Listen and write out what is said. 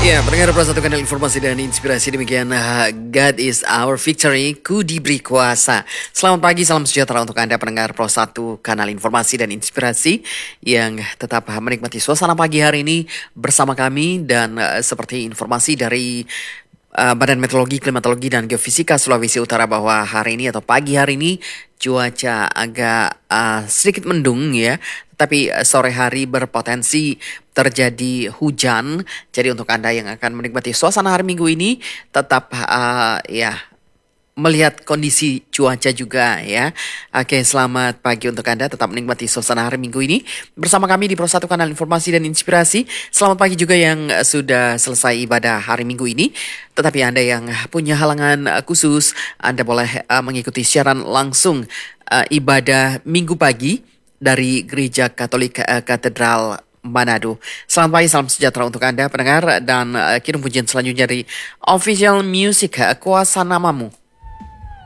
Ya, pendengar Pro Satu Kanal Informasi dan Inspirasi, demikian God is our victory, ku diberi kuasa. Selamat pagi, salam sejahtera untuk Anda pendengar Pro Satu Kanal Informasi dan Inspirasi yang tetap menikmati suasana pagi hari ini bersama kami. Dan seperti informasi dari Badan Meteorologi, Klimatologi, dan Geofisika Sulawesi Utara bahwa hari ini atau pagi hari ini cuaca agak sedikit mendung ya, tapi sore hari berpotensi terjadi hujan. Jadi untuk Anda yang akan menikmati suasana hari Minggu ini tetap melihat kondisi cuaca juga ya. Oke, selamat pagi untuk Anda, tetap menikmati suasana hari Minggu ini bersama kami di Pro Satu Kanal Informasi dan Inspirasi. Selamat pagi juga yang sudah selesai ibadah hari Minggu ini. Tetapi Anda yang punya halangan khusus, Anda boleh mengikuti siaran langsung ibadah Minggu pagi dari Gereja Katolik Katedral Manado. Selamat pagi, salam sejahtera untuk Anda pendengar, dan kirim pujian selanjutnya dari Official Music, Kuasa Namamu.